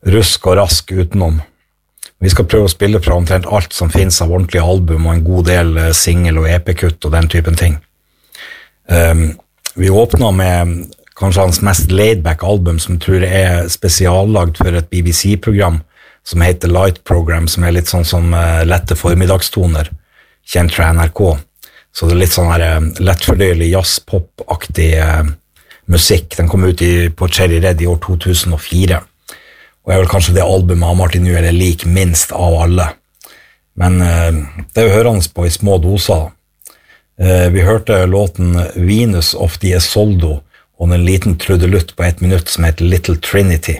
rusk og rask utenom. Vi skal prøve å spille fra omtrent alt som finnes av ordentlige album og en god del single- og EP-kutt og den typen ting. Vi åpner med kanskje hans mest laid-back album, som jeg tror er spesiallagd for et BBC-program som heter Light Program, som er litt sånn som lette formiddagstoner, kjent fra NRK. Så det er litt sånn her lettfordøyelig jazz-pop-aktig musikk. Den kom ut på Cherry Red i år 2004. Og er vel kanskje det albumet av Martin Newell lik minst av alle. Men det er jo hørende på i små doser. Vi hørte låten Venus of the Isolde og en liten trudelutt på 1 minutt som heter Little Trinity.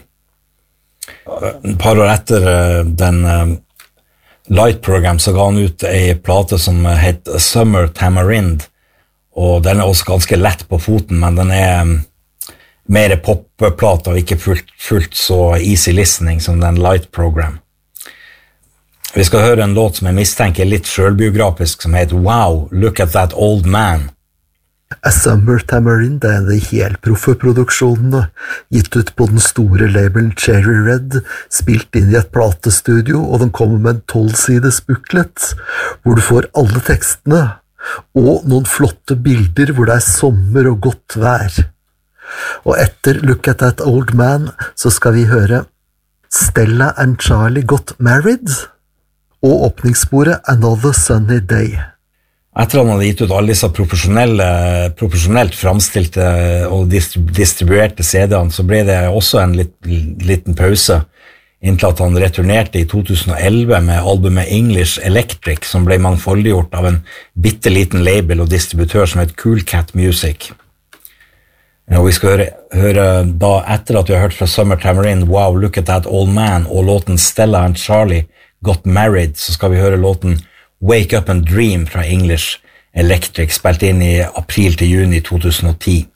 Et par år etter den Light Program så ga han ut en plate som heter Summer Tamarind, og den er også ganske lett på foten, men den er mer popplate og ikke fullt så easy listening som den Light Program. Vi skal høre en låt som jeg mistenker litt selvbiografisk, som heter Wow, Look at That Old Man. A Summer Tamarind er en av de helproffe produksjonene, gitt ut på den store labelen Cherry Red, spilt inn i et platestudio, og den kommer med en 12-sides booklet, hvor du får alle tekstene, og noen flotte bilder hvor det er sommer og godt vær. Og etter Look at That Old Man så skal vi høre Stella and Charlie Got Married, og åpningssporet Another Sunny Day. Etter han hadde gitt ut alle disse profesjonelt framstilte og distribuerte CD-ene, så ble det også en liten pause, inntil at han returnerte i 2011 med albumet English Electric, som ble mangfoldiggjort av en bitteliten label og distributør som heter Cool Cat Music. Og vi skal høre da, etter at vi har hørt fra Summer Tamarind, Wow, Look at That Old Man, og låten Stella and Charlie Got Married, så skal vi høre låten Wake Up and Dream fra English Electric, spilt inn i april til juni 2010.